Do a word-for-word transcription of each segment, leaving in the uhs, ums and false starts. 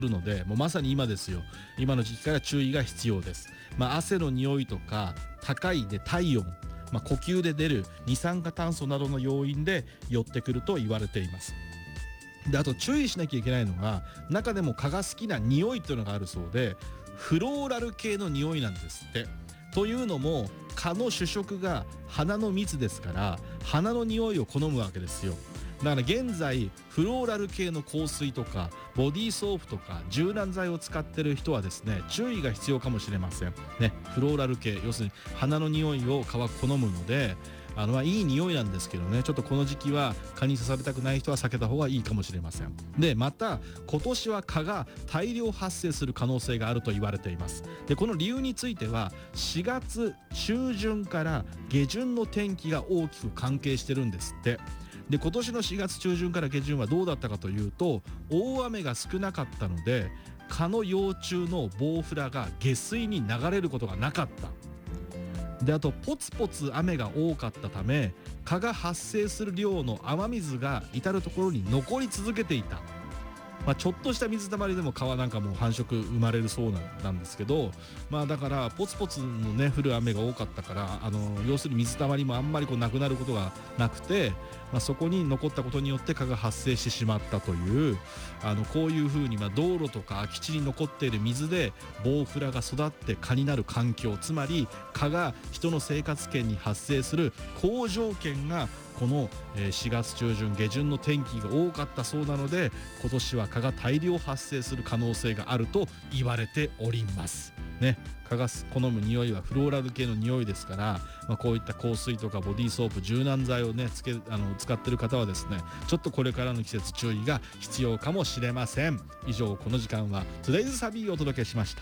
るので、もうまさに今ですよ。今の時期から注意が必要です。まあ、汗の匂いとか高いで体温、まあ、呼吸で出る二酸化炭素などの要因で寄ってくると言われています。で、あと注意しなきゃいけないのが、中でも蚊が好きな匂いというのがあるそうで、フローラル系の匂いなんですって。というのも、蚊の主食が花の蜜ですから、花の匂いを好むわけですよ。だから現在フローラル系の香水とかボディーソープとか柔軟剤を使ってる人はですね、注意が必要かもしれませんね。フローラル系、要するに花の匂いを蚊は好むので、あのまあいい匂いなんですけどね、ちょっとこの時期は蚊に刺されたくない人は避けた方がいいかもしれません。で、また今年は蚊が大量発生する可能性があると言われています。で、この理由についてはしがつ中旬から下旬の天気が大きく関係してるんですって。で、今年のしがつ中旬から下旬はどうだったかというと、大雨が少なかったので蚊の幼虫のボウフラが下水に流れることがなかった。で、あとポツポツ雨が多かったため、蚊が発生する量の雨水が至る所に残り続けていた。まあ、ちょっとした水たまりでも蚊はなんかもう繁殖生まれるそうなんですけど、まあだからポツポツのね降る雨が多かったから、あの要するに水たまりもあんまりこうなくなることがなくて、まあ、そこに残ったことによって蚊が発生してしまったという、あのこういうふうにまあ道路とか空き地に残っている水でボウフラが育って蚊になる環境、つまり蚊が人の生活圏に発生する好条件がこのしがつ中旬下旬の天気が多かったそうなので、今年は蚊が大量発生する可能性があると言われておりますね。蚊が好む匂いはフローラル系の匂いですから、まあ、こういった香水とかボディーソープ、柔軟剤をねつけあの使ってる方はですね、ちょっとこれからの季節注意が必要かもしれません。以上、この時間は Today's サビーをお届けしました。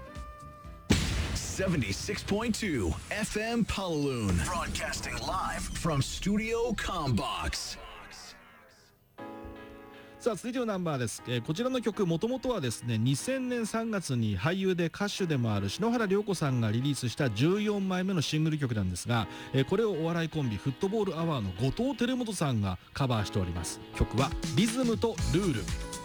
seventy-six point two F M Palaloon, broadcasting live from Studio Combox。 さあ続いてのナンバーです。えー、こちらの曲、もともとはですねにせんねんさんがつに俳優で歌手でもある篠原涼子さんがリリースしたじゅうよんまいめのシングル曲なんですが、えー、これをお笑いコンビフットボールアワーの後藤輝基さんがカバーしております。曲はリズムとルール。